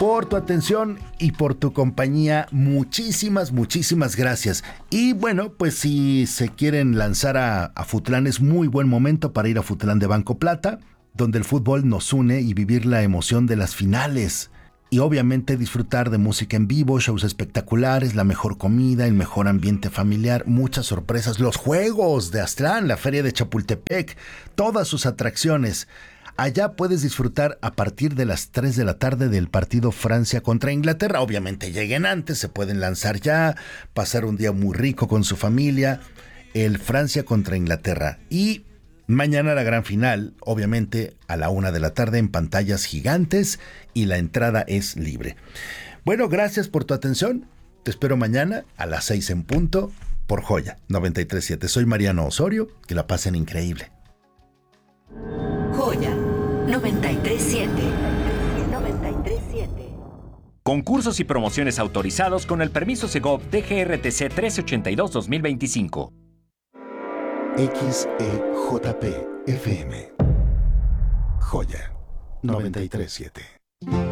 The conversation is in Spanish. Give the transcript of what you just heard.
por tu atención y por tu compañía. Muchísimas gracias. Y bueno, pues si se quieren lanzar a Futlán, es muy buen momento para ir a Futlán de Banco Plata, donde el fútbol nos une y vivir la emoción de las finales. Y obviamente disfrutar de música en vivo, shows espectaculares, la mejor comida, el mejor ambiente familiar, muchas sorpresas, los juegos de Aztlán, la feria de Chapultepec, todas sus atracciones. Allá puedes disfrutar a partir de las 3 de la tarde del partido Francia contra Inglaterra. Obviamente lleguen antes, se pueden lanzar ya, pasar un día muy rico con su familia. El Francia contra Inglaterra. Y mañana la gran final, obviamente a la 1 de la tarde en pantallas gigantes, y la entrada es libre. Bueno, gracias por tu atención. Te espero mañana a las 6 en punto por Joya 93.7. Soy Mariano Osorio. Que la pasen increíble. Joya 93.7. 93.7. Concursos y promociones autorizados con el permiso Segov DGRTC 1382-2025. XEJP FM. Joya 93.7.